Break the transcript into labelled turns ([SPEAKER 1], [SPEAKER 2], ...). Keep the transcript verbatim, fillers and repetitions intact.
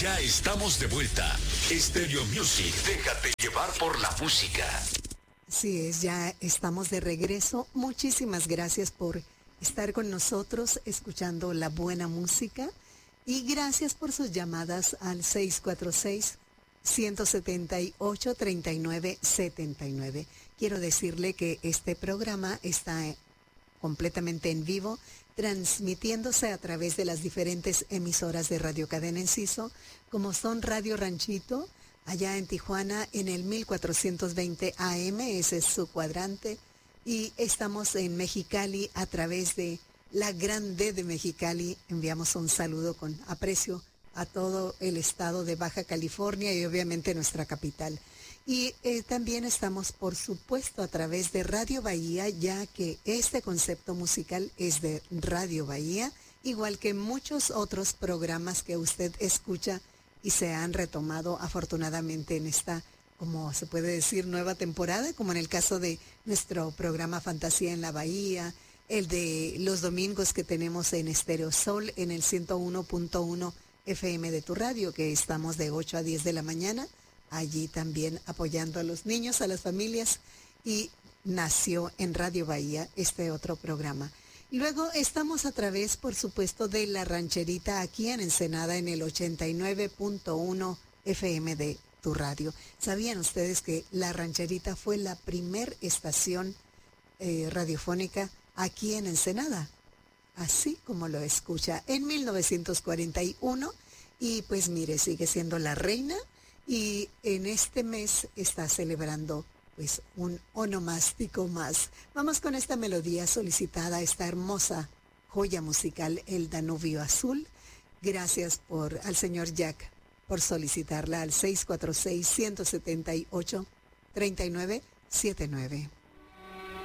[SPEAKER 1] Ya estamos de vuelta. Stereo Music, déjate llevar por la música.
[SPEAKER 2] Así es, ya estamos de regreso. Muchísimas gracias por estar con nosotros escuchando la buena música y gracias por sus llamadas al seis cuatro seis, uno siete ocho, tres nueve siete nueve. Quiero decirle que este programa está completamente en vivo, transmitiéndose a través de las diferentes emisoras de Radio Cadena Enciso, como son Radio Ranchito, allá en Tijuana, en el mil cuatrocientos veinte A M, ese es su cuadrante, y estamos en Mexicali a través de la Gran D de Mexicali. Enviamos un saludo con aprecio a todo el estado de Baja California y obviamente nuestra capital. Y eh, también estamos, por supuesto, a través de Radio Bahía, ya que este concepto musical es de Radio Bahía, igual que muchos otros programas que usted escucha y se han retomado afortunadamente en esta, como se puede decir, nueva temporada, como en el caso de nuestro programa Fantasía en la Bahía, el de los domingos que tenemos en Estéreo Sol, en el ciento uno punto uno F M de tu radio, que estamos de ocho a diez de la mañana, allí también apoyando a los niños, a las familias, y nació en Radio Bahía este otro programa. Luego estamos a través, por supuesto, de La Rancherita aquí en Ensenada en el ochenta y nueve punto uno F M de tu radio. ¿Sabían ustedes que La Rancherita fue la primer estación eh, radiofónica aquí en Ensenada? Así como lo escucha, en mil novecientos cuarenta y uno, y pues mire, sigue siendo la reina, y en este mes está celebrando pues un onomástico más. Vamos con esta melodía solicitada, esta hermosa joya musical, El Danubio Azul. Gracias por al señor Jack por solicitarla al seis cuatro seis, uno siete ocho, tres nueve siete nueve.